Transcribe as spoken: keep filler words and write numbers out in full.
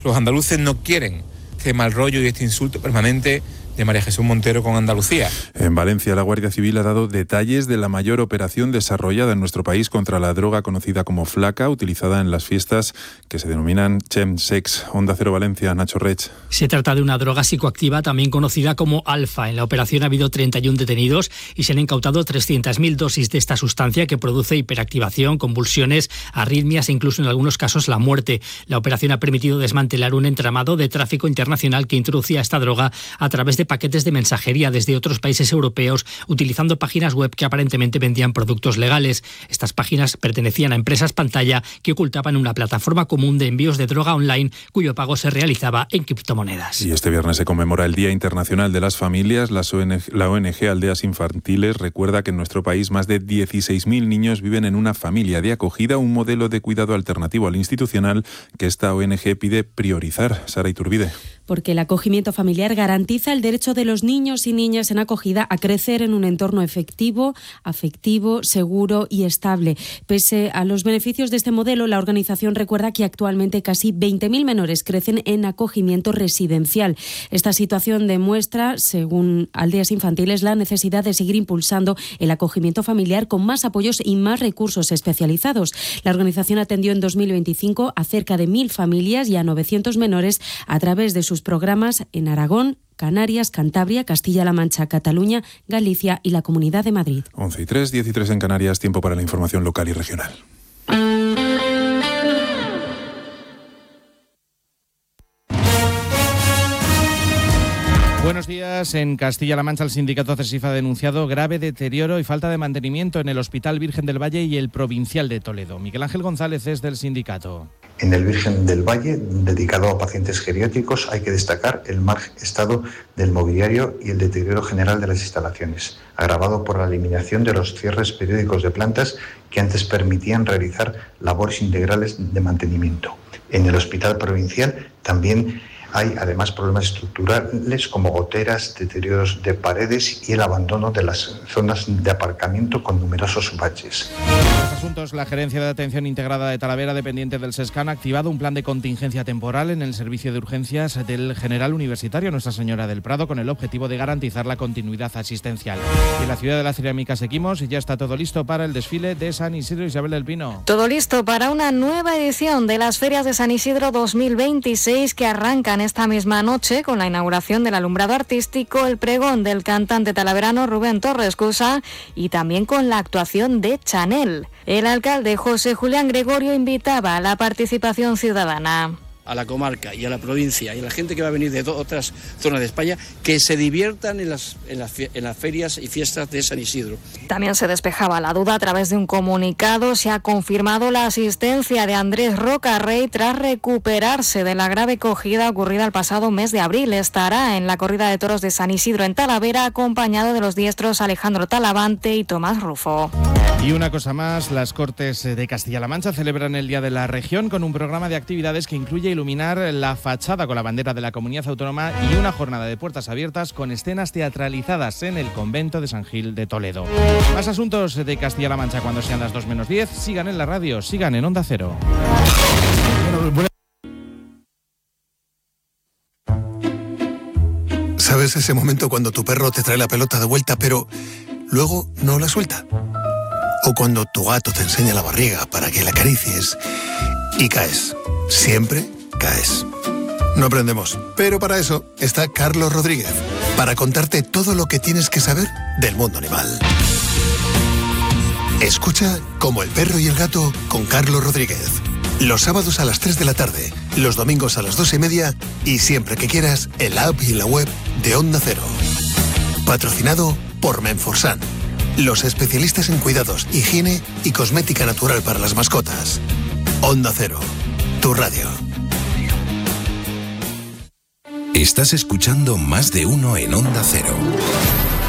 Los andaluces no quieren este mal rollo y este insulto permanente de María Jesús Montero con Andalucía. En Valencia, la Guardia Civil ha dado detalles de la mayor operación desarrollada en nuestro país contra la droga conocida como flaca, utilizada en las fiestas que se denominan chemsex. Onda Cero Valencia, Nacho Rech. Se trata de una droga psicoactiva también conocida como alfa. En la operación ha habido treinta y uno detenidos y se han incautado trescientas mil dosis de esta sustancia que produce hiperactivación, convulsiones, arritmias e incluso en algunos casos la muerte. La operación ha permitido desmantelar un entramado de tráfico internacional que introducía esta droga a través de paquetes de mensajería desde otros países europeos, utilizando páginas web que aparentemente vendían productos legales. Estas páginas pertenecían a empresas pantalla que ocultaban una plataforma común de envíos de droga online cuyo pago se realizaba en criptomonedas. Y este viernes se conmemora el Día Internacional de las Familias. La O N G, la O N G Aldeas Infantiles recuerda que en nuestro país más de dieciséis mil niños viven en una familia de acogida, un modelo de cuidado alternativo al institucional que esta O N G pide priorizar. Sara Iturbide. Porque el acogimiento familiar garantiza el derecho de los niños y niñas en acogida a crecer en un entorno efectivo, afectivo, seguro y estable. Pese a los beneficios de este modelo, la organización recuerda que actualmente casi veinte mil menores crecen en acogimiento residencial. Esta situación demuestra, según Aldeas Infantiles, la necesidad de seguir impulsando el acogimiento familiar con más apoyos y más recursos especializados. La organización atendió en dos mil veinticinco a cerca de mil familias y a novecientos menores a través de sus programas en Aragón, Canarias, Cantabria, Castilla-La Mancha, Cataluña, Galicia y la Comunidad de Madrid. once y tres, diez y tres en Canarias, tiempo para la información local y regional. Buenos días. En Castilla-La Mancha, el sindicato CESIF ha denunciado grave deterioro y falta de mantenimiento en el Hospital Virgen del Valle y el Provincial de Toledo. Miguel Ángel González es del sindicato. En el Virgen del Valle, dedicado a pacientes geriátricos, hay que destacar el mal estado del mobiliario y el deterioro general de las instalaciones, agravado por la eliminación de los cierres periódicos de plantas que antes permitían realizar labores integrales de mantenimiento. En el Hospital Provincial también hay además problemas estructurales como goteras, deterioros de paredes y el abandono de las zonas de aparcamiento con numerosos baches. En los asuntos, la Gerencia de Atención Integrada de Talavera, dependiente del SESCAN, ha activado un plan de contingencia temporal en el servicio de urgencias del General Universitario Nuestra Señora del Prado con el objetivo de garantizar la continuidad asistencial. Y en la ciudad de la Cerámica seguimos y ya está todo listo para el desfile de San Isidro. Isabel del Pino. Todo listo para una nueva edición de las Ferias de San Isidro dos mil veintiséis que arrancan esta misma noche con la inauguración del alumbrado artístico, el pregón del cantante talaverano Rubén Torres Cusa y también con la actuación de Chanel. El alcalde José Julián Gregorio invitaba a la participación ciudadana. A la comarca y a la provincia y a la gente que va a venir de otras zonas de España que se diviertan en las, en, las, en las ferias y fiestas de San Isidro. También se despejaba la duda a través de un comunicado. Se ha confirmado la asistencia de Andrés Rocarrey tras recuperarse de la grave cogida ocurrida el pasado mes de abril. Estará en la corrida de toros de San Isidro en Talavera acompañado de los diestros Alejandro Talavante y Tomás Rufo. Y una cosa más, las Cortes de Castilla-La Mancha celebran el Día de la Región con un programa de actividades que incluye iluminar la fachada con la bandera de la comunidad autónoma y una jornada de puertas abiertas con escenas teatralizadas en el convento de San Gil de Toledo. Más asuntos de Castilla-La Mancha cuando sean las dos menos diez. Sigan en la radio, sigan en Onda Cero. ¿Sabes ese momento cuando tu perro te trae la pelota de vuelta pero luego no la suelta? O cuando tu gato te enseña la barriga para que la acaricies y caes. Siempre caes. No aprendemos, pero para eso está Carlos Rodríguez, para contarte todo lo que tienes que saber del mundo animal. Escucha Como el perro y el gato con Carlos Rodríguez. Los sábados a las tres de la tarde, los domingos a las dos y media y siempre que quieras en la app y en la web de Onda Cero. Patrocinado por Menforsan, los especialistas en cuidados, higiene y cosmética natural para las mascotas. Onda Cero, tu radio. Estás escuchando Más de Uno en Onda Cero.